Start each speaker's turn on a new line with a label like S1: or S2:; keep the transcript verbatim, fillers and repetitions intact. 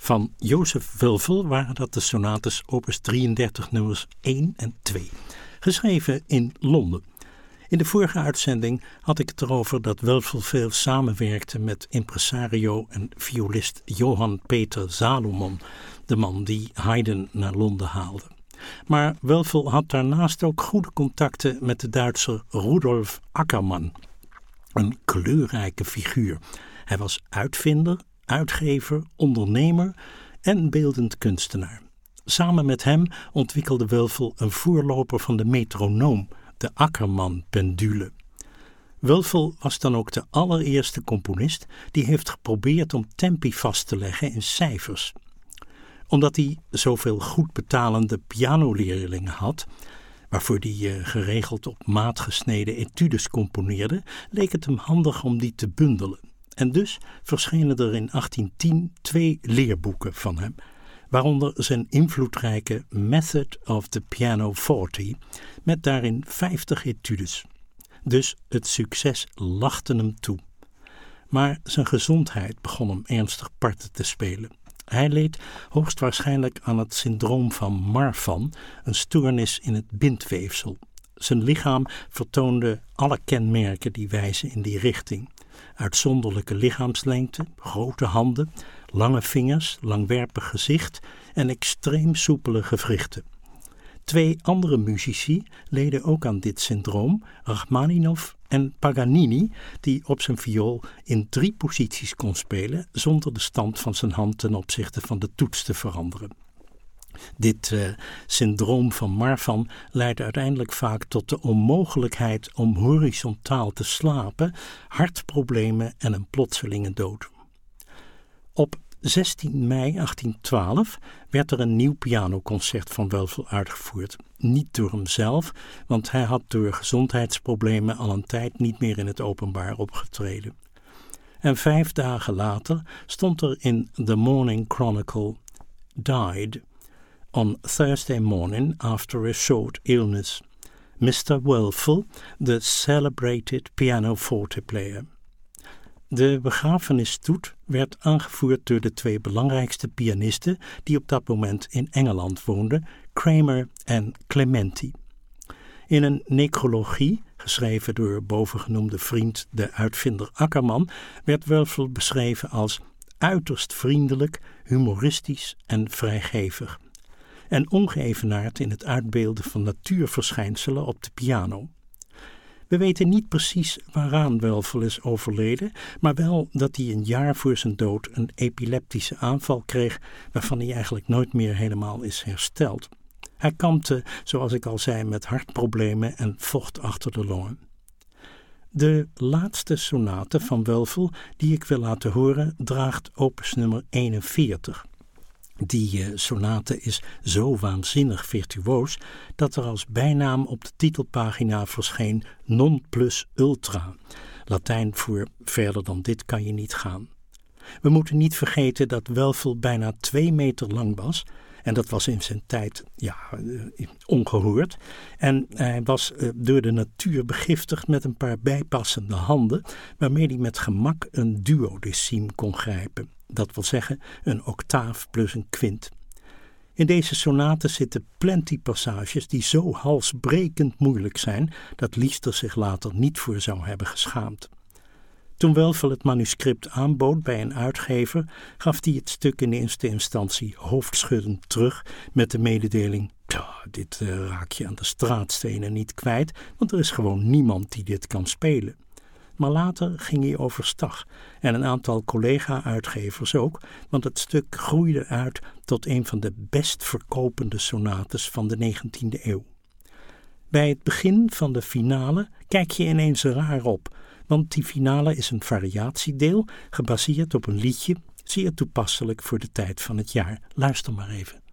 S1: Van Jozef Wölfel waren dat de sonates opus drieëndertig nummers één en twee, geschreven in Londen. In de vorige uitzending had ik het erover dat Wölfel veel samenwerkte met impresario en violist Johann Peter Salomon, de man die Haydn naar Londen haalde. Maar Wölfel had daarnaast ook goede contacten met de Duitser Rudolf Ackermann, een kleurrijke figuur. Hij was uitvinder, uitgever, ondernemer en beeldend kunstenaar. Samen met hem ontwikkelde Wölfel een voorloper van de metronoom, de Ackermann-pendule. Wölfel was dan ook de allereerste componist die heeft geprobeerd om tempi vast te leggen in cijfers. Omdat hij zoveel goed betalende pianoleerlingen had, waarvoor hij uh, geregeld op maat gesneden etudes componeerde, leek het hem handig om die te bundelen. En dus verschenen er in achttien tien twee leerboeken van hem, waaronder zijn invloedrijke Method of the Pianoforte, met daarin vijftig etudes. Dus het succes lachte hem toe. Maar zijn gezondheid begon hem ernstig parten te spelen. Hij leed hoogstwaarschijnlijk aan het syndroom van Marfan, een stoornis in het bindweefsel. Zijn lichaam vertoonde alle kenmerken die wijzen in die richting. Uitzonderlijke lichaamslengte, grote handen, lange vingers, langwerpig gezicht en extreem soepele gewrichten. Twee andere muzici leden ook aan dit syndroom, Rachmaninov en Paganini, die op zijn viool in drie posities kon spelen zonder de stand van zijn hand ten opzichte van de toets te veranderen. Dit uh, syndroom van Marfan leidt uiteindelijk vaak tot de onmogelijkheid om horizontaal te slapen, hartproblemen en een plotselinge dood. Op zestien mei achttien twaalf werd er een nieuw pianoconcert van Wölfel uitgevoerd. Niet door hemzelf, want hij had door gezondheidsproblemen al een tijd niet meer in het openbaar opgetreden. En vijf dagen later stond er in The Morning Chronicle: died on Thursday morning after a short illness. mister Wölfel, the celebrated pianoforte player. De begrafenisstoet werd aangevoerd door de twee belangrijkste pianisten die op dat moment in Engeland woonden, Kramer en Clementi. In een necrologie, geschreven door bovengenoemde vriend de uitvinder Ackermann, werd Wölfel beschreven als uiterst vriendelijk, humoristisch en vrijgevig. En ongeëvenaard in het uitbeelden van natuurverschijnselen op de piano. We weten niet precies waaraan Wölfel is overleden, maar wel dat hij een jaar voor zijn dood een epileptische aanval kreeg, waarvan hij eigenlijk nooit meer helemaal is hersteld. Hij kampte, zoals ik al zei, met hartproblemen en vocht achter de longen. De laatste sonate van Wölfel die ik wil laten horen draagt opus nummer eenenveertig. Die uh, sonate is zo waanzinnig virtuoos dat er als bijnaam op de titelpagina verscheen non plus ultra. Latijn voor verder dan dit kan je niet gaan. We moeten niet vergeten dat Wölfel bijna twee meter lang was. En dat was in zijn tijd ja, uh, ongehoord. En hij was uh, door de natuur begiftigd met een paar bijpassende handen, waarmee hij met gemak een duodeciem kon grijpen. Dat wil zeggen een octaaf plus een kwint. In deze sonate zitten plenty passages die zo halsbrekend moeilijk zijn dat Lister zich later niet voor zou hebben geschaamd. Toen Wölfel het manuscript aanbood bij een uitgever, gaf hij het stuk in eerste instantie hoofdschuddend terug met de mededeling: dit uh, raak je aan de straatstenen niet kwijt, want er is gewoon niemand die dit kan spelen. Maar later ging hij overstag en een aantal collega-uitgevers ook, want het stuk groeide uit tot een van de best verkopende sonates van de negentiende eeuw. Bij het begin van de finale kijk je ineens raar op, want die finale is een variatiedeel gebaseerd op een liedje, zeer toepasselijk voor de tijd van het jaar. Luister maar even.